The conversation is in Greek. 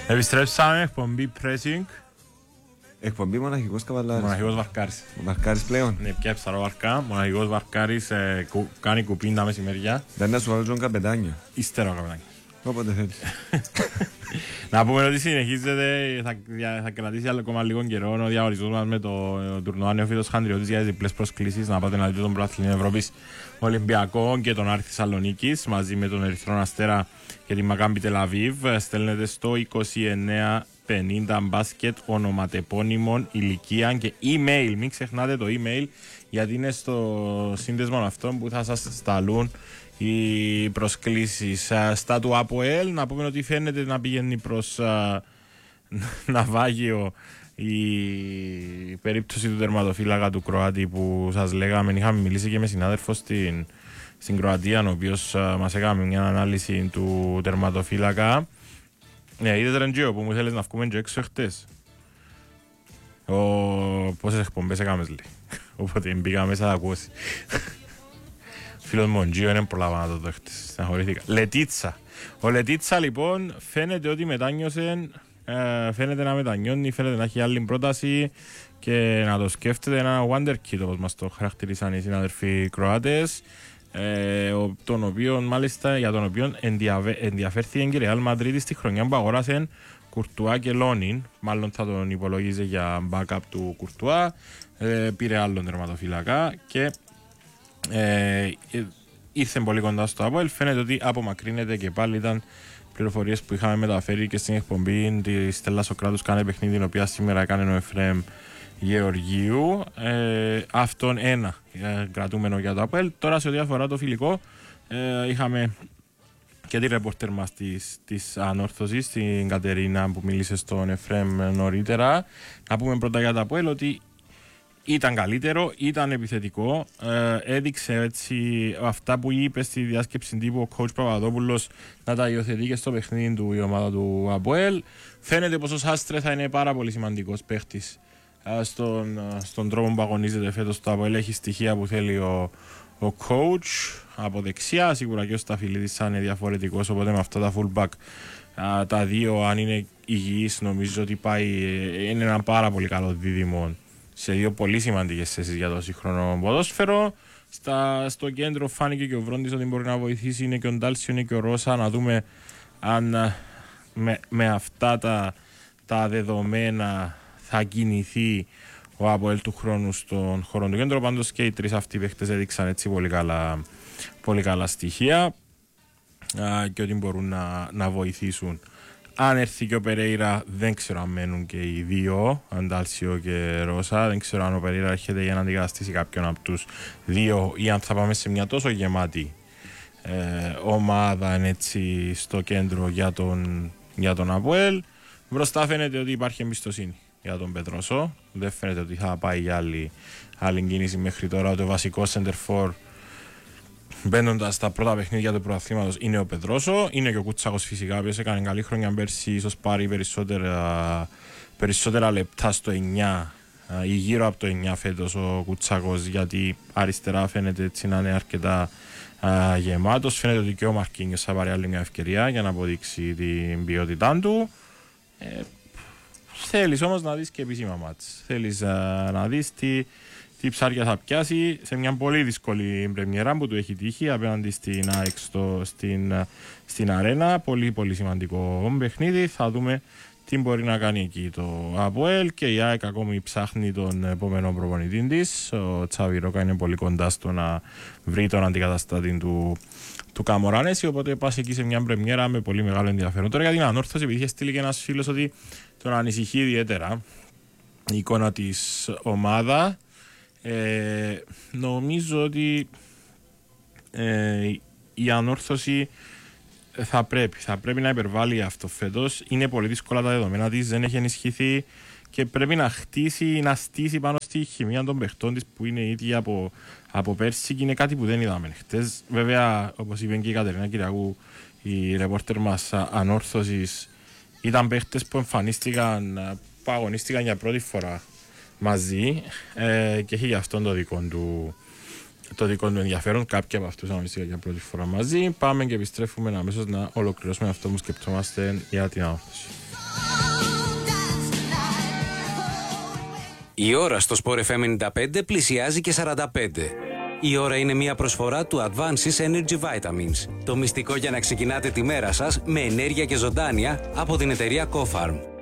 Επιστρέψαμε, εκπομπή Pressing. Εκπομπή Μοναχικός Καβαλάρης. Μοναχικός Βαρκάρης. Βαρκάρης πλέον. Ναι, πια ψαρό Βαρκά. Μοναχικός Βαρκάρης κάνει κουπίν τα μεσημεριά. Δεν να σου βάλω τον καπετάνιο. Ύστερο καπετάνιο. Όποτε θέλεις. Να πούμε ότι συνεχίζεται, θα κρατήσει ακόμα λίγο καιρό ο διαγωνισμός μας με το τουρνουά Νεοφύτος Χαντριώτης για τις διπλές προσκλήσεις. Να πάτε να δείτε τον Πρωταθλητή Ευρώπης Ολυμπιακό και τον Άρη Θεσσαλονίκης μαζί με τον Ερυθρόν Αστέρα και τη Μακάμπι Τελαβίβ. Στέλνετε στο 2950 μπάσκετ ονοματεπώνυμων, ηλικία και email. Μην ξεχνάτε το email γιατί είναι στο σύνδεσμο αυτών που θα σας σταλούν οι προσκλήσεις. Στα του ΑΠΟΕΛ να πούμε ότι φαίνεται να πηγαίνει προς ναυάγιο η περίπτωση του τερματοφύλακα του Κροάτη που σας λέγαμε. Είχαμε μιλήσει και με συνάδελφο στην Κροατία, ο οποίος μας έκαμε μια ανάλυση του τερματοφύλακα. Ναι, είδες Ρεντζίο που μου θέλεις να βγούμε και έξω χτες. Πόσες εκπομπές έκαμες λέει. Οπότε μπήκα μέσα να ακούσει. Φίλος μου, ο Τζίο είναι προλάβα να το δέχτης. Στεναχωρήθηκα. Λετίτσα. Ο Λετίτσα λοιπόν φαίνεται ότι μετάνιωσε, φαίνεται να μετανιώνει, φαίνεται να έχει άλλη πρόταση και να το σκέφτεται ένα wonderkid όπως μας το χαρακτηρίσαν οι συναδελφοί Κροάτες, τον οποίο, μάλιστα, για τον οποίο ενδιαφέρθηκε και η Ρεάλ Μαδρίτη στη χρονιά που αγόρασε Κουρτουά και Λόνιν. Μάλλον θα τον υπολογίζει για backup του Κουρτουά. Πήρε άλλον τερματοφύλακα και ήρθε πολύ κοντά στο ΑΠΟΕΛ. Φαίνεται ότι απομακρύνεται και πάλι. Ήταν πληροφορίες που είχαμε μεταφέρει και στην εκπομπή τη Στέλλα Σοκράτους. Κάνε παιχνίδι, την οποία σήμερα έκανε ο Εφραίμ Γεωργίου. Αυτόν ένα κρατούμενο για το ΑΠΟΕΛ. Τώρα, σε ό,τι αφορά το φιλικό, είχαμε και τη ρεπορτέρ μας της Ανόρθωσης, την Κατερίνα, που μίλησε στον Εφραίμ νωρίτερα. Να πούμε πρώτα για το ΑΠΟΕΛ ότι ήταν καλύτερο, ήταν επιθετικό, έδειξε έτσι αυτά που είπε στη διάσκεψη τύπου ο coach Παπαδόπουλος να τα υιοθετεί και στο παιχνίδι του η ομάδα του ΑΠΟΕΛ. Φαίνεται πως ο Σάστρε θα είναι πάρα πολύ σημαντικός παίχτης στον τρόπο που αγωνίζεται φέτος το ΑΠΟΕΛ. Έχει στοιχεία που θέλει ο coach από δεξιά, σίγουρα και ο Σταφυλίδης θα είναι διαφορετικός, οπότε με αυτά τα fullback τα δύο, αν είναι υγιείς, νομίζω ότι είναι ένα πάρα πολύ καλό δίδυμο σε δύο πολύ σημαντικές θέσεις για το σύγχρονο ποδόσφαιρο. Στο κέντρο φάνηκε και ο Βρόντις ότι μπορεί να βοηθήσει, είναι και ο Ντάλσιο, είναι και ο Ρώσα. Να δούμε αν με αυτά τα δεδομένα θα κινηθεί ο ΑΠΟΕΛ του χρόνου στον χώρο του κέντρου. Πάντως και οι τρεις αυτοί παίχτες έδειξαν έτσι πολύ καλά στοιχεία και ότι μπορούν να βοηθήσουν. Αν έρθει και ο Περέιρα, δεν ξέρω αν μένουν και οι δύο, Αντάλσιο και Ρώσα. Δεν ξέρω αν ο Περέιρα έρχεται για να αντικαταστήσει κάποιον από τους δύο ή αν θα πάμε σε μια τόσο γεμάτη ομάδα έτσι, στο κέντρο για τον ΑΠΟΕΛ. Μπροστά φαίνεται ότι υπάρχει εμπιστοσύνη για τον Πετρόσο. Δεν φαίνεται ότι θα πάει για άλλη κίνηση μέχρι τώρα. Ότι ο βασικός center for μπαίνοντας στα πρώτα παιχνίδια του πρωταθλήματος είναι ο Πετρόσο. Είναι και ο Κούτσακος φυσικά, ο οποίος έκανε καλή χρονιά πέρσι. Ίσως πάρει περισσότερα λεπτά στο 9 ή γύρω από το 9 φέτος ο Κούτσακος, γιατί αριστερά φαίνεται έτσι να είναι αρκετά γεμάτος. Φαίνεται ότι και ο Μαρκίνιος θα πάρει άλλη μια ευκαιρία για να αποδείξει την ποιότητά του. Θέλεις όμως να δεις και επίσημα μάτς. Θέλεις να δεις τι ψάρια θα πιάσει σε μια πολύ δύσκολη πρεμιέρα που του έχει τύχει απέναντι στην ΑΕΚ στην αρένα. Πολύ πολύ σημαντικό παιχνίδι. Θα δούμε τι μπορεί να κάνει εκεί το ΑΠΟΕΛ, και η ΑΕΚ ακόμη ψάχνει τον επόμενο προπονητή της. Ο Τσάβι Ρόκα είναι πολύ κοντά στο να βρει τον αντικαταστάτη του Καμοράνεση, οπότε πας εκεί σε μια πρεμιέρα με πολύ μεγάλο ενδιαφέρον. Τώρα για την Ανόρθωση, επειδή είχε στείλει και ένας φίλος ότι τον ανησυχεί ιδιαίτερα η εικόνα της ομάδα, νομίζω ότι η Ανόρθωση θα πρέπει να υπερβάλλει αυτό φέτος. Είναι πολύ δύσκολα τα δεδομένα της, δεν έχει ενισχυθεί και πρέπει να στήσει πάνω στη χημεία των παιχτών της που είναι ίδια από πέρσι, και είναι κάτι που δεν είδαμε χτες. Βέβαια, όπως είπε και η Κατερίνα Κυριακού, η ρεπόρτερ μας Ανόρθωσης, ήταν παίχτες που που αγωνίστηκαν για πρώτη φορά μαζί, και έχει γι' αυτόν το δικό του το δικό του ενδιαφέρον. Κάποιοι από αυτούς αγωνιστικά για πρώτη φορά μαζί. Πάμε και επιστρέφουμε αμέσως να ολοκληρώσουμε αυτό που σκεπτόμαστε για την ανόρθωση. Η ώρα στο Sport FM 95 πλησιάζει και 45. Η ώρα είναι μια προσφορά του Advances Energy Vitamins. Το μυστικό για να ξεκινάτε τη μέρα σας με ενέργεια και ζωντάνια από την εταιρεία CoFarm.